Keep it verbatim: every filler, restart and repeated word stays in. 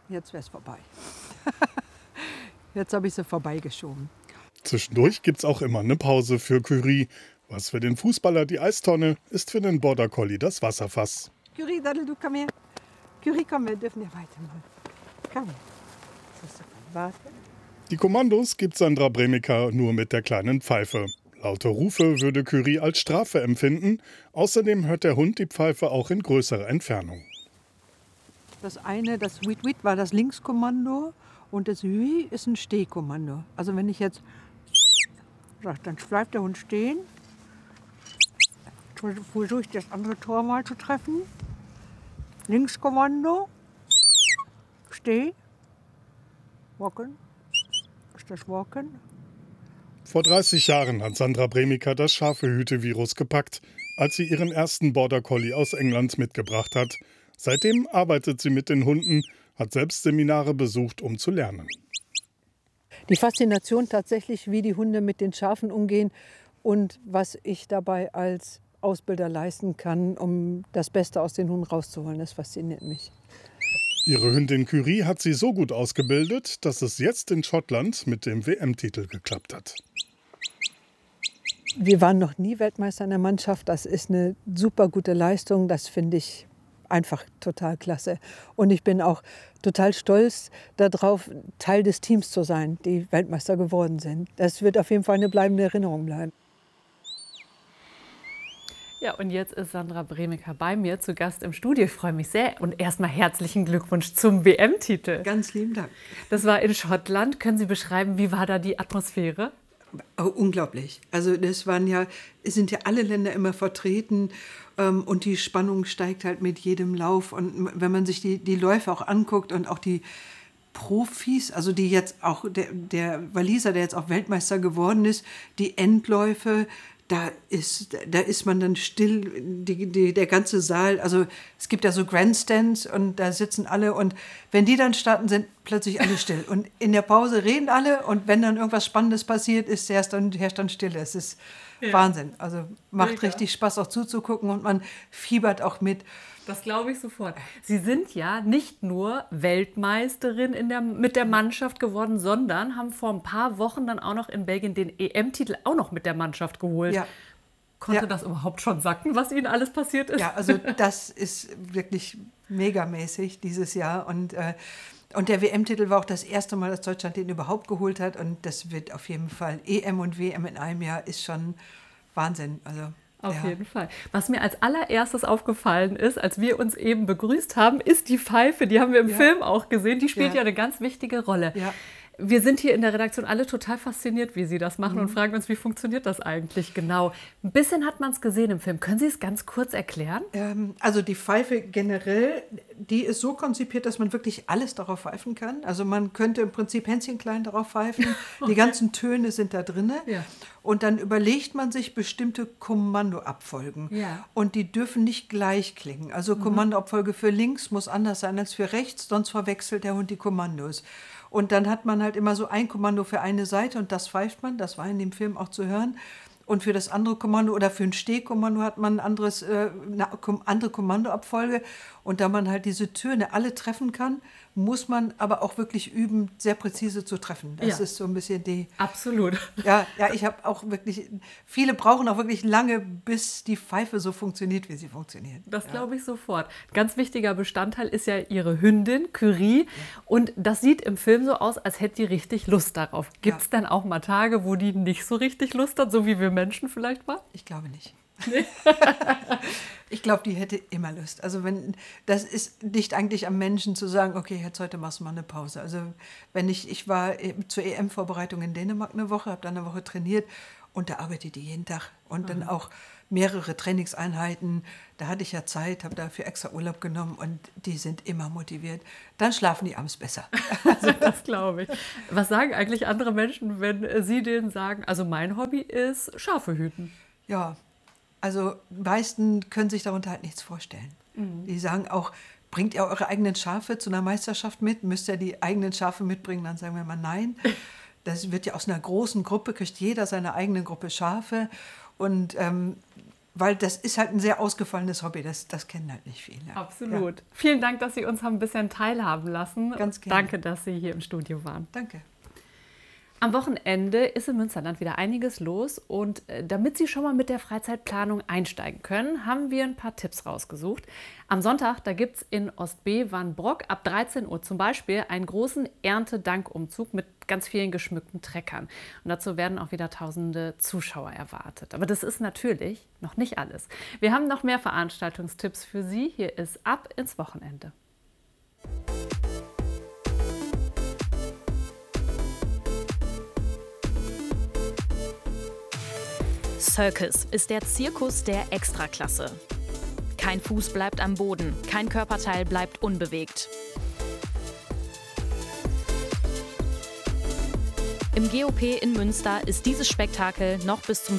jetzt wäre es vorbei. Jetzt habe ich sie vorbeigeschoben. Zwischendurch gibt es auch immer eine Pause für Curie. Was für den Fußballer die Eistonne, ist für den Border Collie das Wasserfass. Curie, Daddel, du komm her. Curie, komm, wir dürfen ja weitermachen. Komm her. Warte. Die Kommandos gibt Sandra Bremiker nur mit der kleinen Pfeife. Laute Rufe würde Curie als Strafe empfinden. Außerdem hört der Hund die Pfeife auch in größerer Entfernung. Das eine, das Wit-Wit, war das Linkskommando und das Hui ist ein Stehkommando. Also wenn ich jetzt sage, dann bleibt der Hund stehen. Versuche ich das andere Tor mal zu treffen. Linkskommando. Steh. Walken. Ist das Walken? Vor dreißig Jahren hat Sandra Bremiker das Schafehüte-Virus gepackt, als sie ihren ersten Border Collie aus England mitgebracht hat. Seitdem arbeitet sie mit den Hunden, hat selbst Seminare besucht, um zu lernen. Die Faszination tatsächlich, wie die Hunde mit den Schafen umgehen und was ich dabei als Ausbilder leisten kann, um das Beste aus den Hunden rauszuholen, das fasziniert mich. Ihre Hündin Curie hat sie so gut ausgebildet, dass es jetzt in Schottland mit dem W M-Titel geklappt hat. Wir waren noch nie Weltmeister in der Mannschaft. Das ist eine super gute Leistung. Das finde ich einfach total klasse. Und ich bin auch total stolz darauf, Teil des Teams zu sein, die Weltmeister geworden sind. Das wird auf jeden Fall eine bleibende Erinnerung bleiben. Ja, und jetzt ist Sandra Bremiker bei mir zu Gast im Studio. Ich freue mich sehr. Und erstmal herzlichen Glückwunsch zum W M-Titel. Ganz lieben Dank. Das war in Schottland. Können Sie beschreiben, wie war da die Atmosphäre? Oh, unglaublich. Also das waren ja, es sind ja alle Länder immer vertreten ähm, und die Spannung steigt halt mit jedem Lauf. Und wenn man sich die, die Läufe auch anguckt und auch die Profis, also die jetzt auch, der, der Waliser, der jetzt auch Weltmeister geworden ist, die Endläufe, da ist, da ist man dann still, die, die, der ganze Saal, also es gibt ja so Grandstands und da sitzen alle und wenn die dann starten, sind plötzlich alle still. Und in der Pause reden alle und wenn dann irgendwas Spannendes passiert, ist herrscht dann, herrscht dann Stille. Es ist ja Wahnsinn. Also macht Mega. richtig Spaß auch zuzugucken und man fiebert auch mit. Das glaube ich sofort. Sie sind ja nicht nur Weltmeisterin in der, mit der Mannschaft geworden, sondern haben vor ein paar Wochen dann auch noch in Belgien den E M-Titel auch noch mit der Mannschaft geholt. Ja. Konnte ja. das überhaupt schon sacken, was Ihnen alles passiert ist? Ja, also das ist wirklich megamäßig dieses Jahr. Und, äh, und der W M-Titel war auch das erste Mal, dass Deutschland den überhaupt geholt hat. Und das wird auf jeden Fall, E M und W M in einem Jahr ist schon Wahnsinn. Also Auf ja. jeden Fall. Was mir als allererstes aufgefallen ist, als wir uns eben begrüßt haben, ist die Pfeife. Die haben wir im ja. Film auch gesehen. Die spielt ja, ja eine ganz wichtige Rolle. Ja. Wir sind hier in der Redaktion alle total fasziniert, wie Sie das machen, mhm. und fragen uns, wie funktioniert das eigentlich genau? Ein bisschen hat man es gesehen im Film. Können Sie es ganz kurz erklären? Ähm, also die Pfeife generell, die ist so konzipiert, dass man wirklich alles darauf pfeifen kann. Also man könnte im Prinzip Hänschenklein darauf pfeifen. Okay. Die ganzen Töne sind da drin. Ja. Und dann überlegt man sich bestimmte Kommandoabfolgen. Ja. Und die dürfen nicht gleich klingen. Also mhm. Kommandoabfolge für links muss anders sein als für rechts, sonst verwechselt der Hund die Kommandos. Und dann hat man halt immer so ein Kommando für eine Seite und das pfeift man, das war in dem Film auch zu hören. Und für das andere Kommando oder für ein Stehkommando hat man ein anderes, äh, eine andere Kommandoabfolge. Und da man halt diese Töne alle treffen kann, muss man aber auch wirklich üben, sehr präzise zu treffen. Das ja. ist so ein bisschen die... Absolut. Ja, ja, ich habe auch wirklich... Viele brauchen auch wirklich lange, bis die Pfeife so funktioniert, wie sie funktioniert. Das ja. glaube ich sofort. Ganz wichtiger Bestandteil ist ja Ihre Hündin, Curie. Ja. Und das sieht im Film so aus, als hätte die richtig Lust darauf. Gibt es ja. dann auch mal Tage, wo die nicht so richtig Lust hat, so wie wir Menschen vielleicht mal? Ich glaube nicht. Nee. Ich glaube, die hätte immer Lust. Also wenn, das ist nicht eigentlich am Menschen zu sagen, okay, jetzt heute machst du mal eine Pause. Also wenn ich, ich war zur E M-Vorbereitung in Dänemark eine Woche, habe dann eine Woche trainiert und da arbeitet die jeden Tag. Und mhm. dann auch mehrere Trainingseinheiten. Da hatte ich ja Zeit, habe dafür extra Urlaub genommen und die sind immer motiviert. Dann schlafen die abends besser. Also das glaube ich. Was sagen eigentlich andere Menschen, wenn Sie denen sagen, also mein Hobby ist Schafe hüten? Ja, also die meisten können sich darunter halt nichts vorstellen. Mhm. Die sagen auch, bringt ihr eure eigenen Schafe zu einer Meisterschaft mit? Müsst ihr die eigenen Schafe mitbringen? Dann sagen wir mal nein. Das wird ja aus einer großen Gruppe, kriegt jeder seine eigene Gruppe Schafe. Und ähm, weil das ist halt ein sehr ausgefallenes Hobby, das, das kennen halt nicht viele. Absolut. Ja. Vielen Dank, dass Sie uns haben ein bisschen teilhaben lassen. Ganz gerne. Danke, dass Sie hier im Studio waren. Danke. Am Wochenende ist im Münsterland wieder einiges los und damit Sie schon mal mit der Freizeitplanung einsteigen können, haben wir ein paar Tipps rausgesucht. Am Sonntag, da gibt es in Ostbee-Wannbrock ab dreizehn Uhr zum Beispiel einen großen Erntedankumzug mit ganz vielen geschmückten Treckern. Und dazu werden auch wieder tausende Zuschauer erwartet. Aber das ist natürlich noch nicht alles. Wir haben noch mehr Veranstaltungstipps für Sie. Hier ist Ab ins Wochenende. Circus ist der Zirkus der Extraklasse. Kein Fuß bleibt am Boden, kein Körperteil bleibt unbewegt. Im G O P in Münster ist dieses Spektakel noch bis zum